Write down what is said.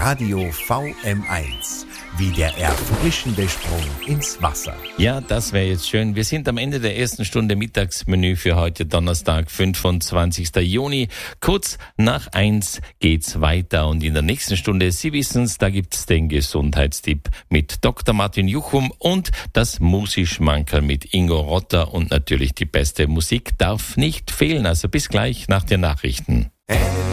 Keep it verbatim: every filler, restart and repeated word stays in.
Radio V M eins. Wie der erfrischende Sprung ins Wasser. Ja, das wäre jetzt schön. Wir sind am Ende der ersten Stunde Mittagsmenü für heute Donnerstag, fünfundzwanzigsten Juni. Kurz nach eins geht's weiter und in der nächsten Stunde, Sie wissen's, da gibt's den Gesundheitstipp mit Doktor Martin Juchum und das Musi-Schmankerl mit Ingo Rotter und natürlich die beste Musik darf nicht fehlen. Also bis gleich nach den Nachrichten. Hey.